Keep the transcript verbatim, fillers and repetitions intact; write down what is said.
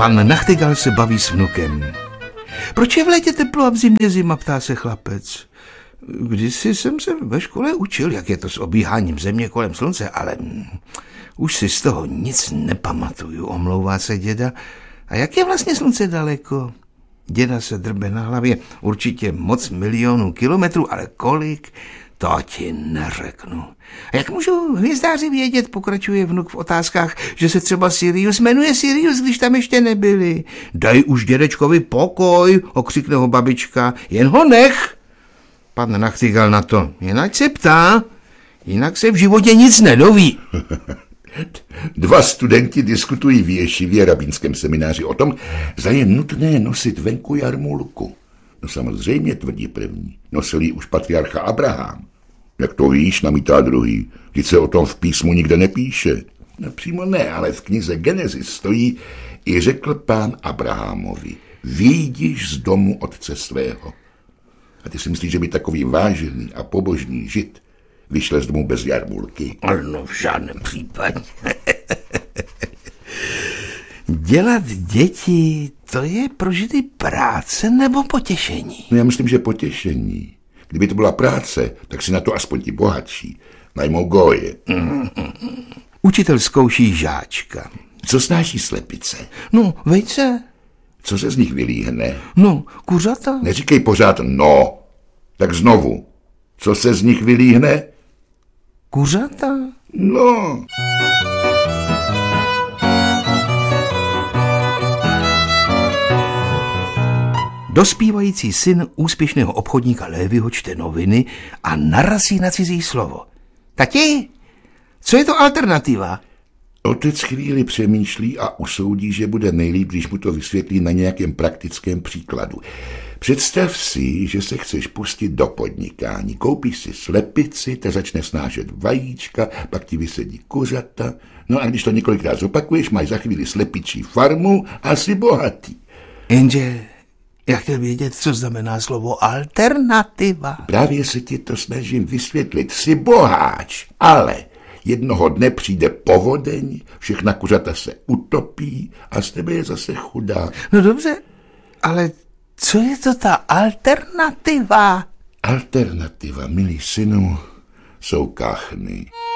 Pan Nachtigal se baví s vnukem. Proč je v létě teplo a v zimě zima, ptá se chlapec. Kdysi jsem se ve škole učil, jak je to s obíháním země kolem slunce, ale už si z toho nic nepamatuju, omlouvá se děda. A jak je vlastně slunce daleko? Děda se drbe na hlavě. Určitě moc milionů kilometrů, ale kolik? To ti neřeknu. A jak můžou hvězdáři vědět, pokračuje vnuk v otázkách, že se třeba Sirius jmenuje Sirius, když tam ještě nebyli? Dej už dědečkovi pokoj, okřikne ho babička, jen ho nech. Pan Nachtigal na to, jinak se ptá, jinak se v životě nic nedoví. Dva studenti diskutují v ješivě rabínském semináři o tom, zda je nutné nosit venku jarmulku. No samozřejmě, tvrdí první, nosil ji už patriarcha Abraham. Jak to víš, namítá druhý, když se o tom v písmu nikde nepíše. No přímo ne, ale v knize Genesis stojí, i řekl pán Abrahamovi, vyjdiš z domu otce svého. A ty si myslíš, že by takový vážený a pobožný žid vyšel z domu bez jarmulky? Ano, v žádném případě. Dělat děti, to je pro židy práce nebo potěšení? No já myslím, že potěšení. Kdyby to byla práce, tak si na to aspoň ti bohatší najmou goje. Mm. Učitel zkouší žáčka. Co snáší slepice? No, vejce. Co se z nich vylíhne? No, kuřata. Neříkej pořád no. Tak znovu. Co se z nich vylíhne? Kuřata. No. Dospívající syn úspěšného obchodníka Lévyho čte noviny a narazí na cizí slovo. Tati, co je to alternativa? Otec chvíli přemýšlí a usoudí, že bude nejlíp, když mu to vysvětlí na nějakém praktickém příkladu. Představ si, že se chceš pustit do podnikání. Koupíš si slepici, ta začne snášet vajíčka, pak ti vysedí kuřata. No a když to několikrát zopakuješ, máš za chvíli slepičí farmu a jsi bohatý. Jenže já chtěl vědět, co znamená slovo alternativa. Právě se ti to snažím vysvětlit. Jsi boháč, ale jednoho dne přijde povodeň, všechna kuřata se utopí a z tebe je zase chudá. No dobře, ale co je to ta alternativa? Alternativa, milý synu, jsou kachny.